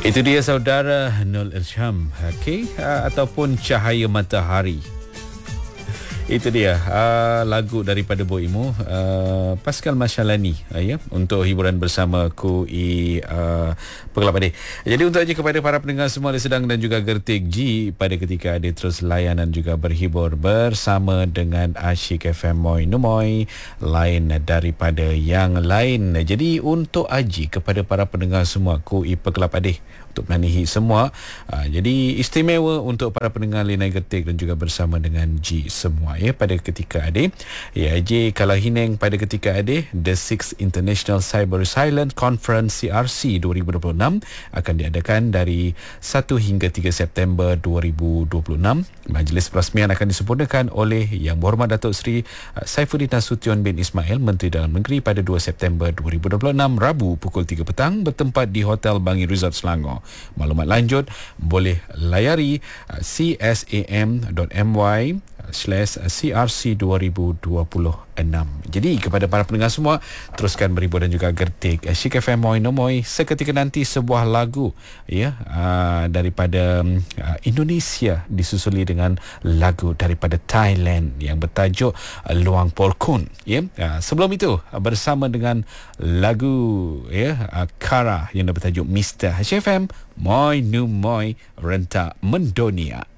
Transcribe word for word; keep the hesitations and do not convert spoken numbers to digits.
Itu dia saudara Nol Irsham, okey, uh, ataupun Cahaya Matahari. Itu dia uh, lagu daripada Bo Imo, uh, Pascal Masyalani, uh, ya, untuk hiburan bersama Ku I uh, Pegelap Adik. Jadi untuk aja kepada para pendengar semua di Sedang dan juga Gertik G, pada ketika Adik terus layan dan juga berhibur bersama dengan Asyik F M Moi Numoi, lain daripada yang lain. Jadi untuk aji kepada para pendengar semua Ku I Pegelap Adik untuk menanihi semua. Uh, jadi istimewa untuk para pendengar Linai Gertik dan juga bersama dengan G semua, ya, pada ketika ade ya J kalau hineng pada ketika ade The Sixth International Cyber Resilience Conference C R C dua ribu dua puluh enam akan diadakan dari satu hingga tiga September dua ribu dua puluh enam. Majlis perasmian akan disempurnakan oleh Yang Berhormat Datuk Seri Saifuddin Nasution bin Ismail, Menteri Dalam Negeri, pada dua September dua ribu dua puluh enam, Rabu pukul tiga petang, bertempat di Hotel Bangi Resort Selangor. Maklumat lanjut boleh layari csam dot my slash C R C dua ribu dua puluh enam. Jadi kepada para pendengar semua, teruskan berhibur dan juga gertik Asyik F M Moi Nomoi. Seketika nanti sebuah lagu, ya, uh, daripada uh, Indonesia disusuli dengan lagu daripada Thailand yang bertajuk uh, Luang Porkun, ya. Uh, sebelum itu uh, bersama dengan lagu, ya, uh, Kara yang bertajuk Mister Asyik F M Moi Nomoi Rentak Mendonia.